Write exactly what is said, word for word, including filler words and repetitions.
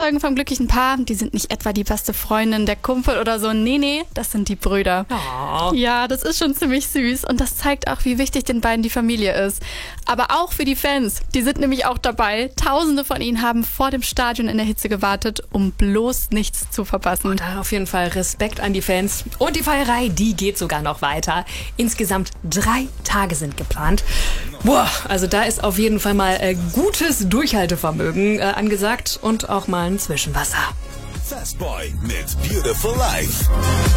Zeitzeugen vom glücklichen Paar, die sind nicht etwa die beste Freundin, der Kumpel oder so. Nee, nee, das sind die Brüder. Oh. Ja, das ist schon ziemlich süß und das zeigt auch, wie wichtig den beiden die Familie ist. Aber auch für die Fans, die sind nämlich auch dabei. Tausende von ihnen haben vor dem Stadion in der Hitze gewartet, um bloß nichts zu verpassen. Da auf jeden Fall Respekt an die Fans. Und die Feierei, die geht sogar noch weiter. Insgesamt drei Tage sind geplant. Boah, also da ist auf jeden Fall mal äh, gutes Durchhaltevermögen äh, angesagt und auch mal ein Zwischenwasser. Fastboy mit Beautiful Life.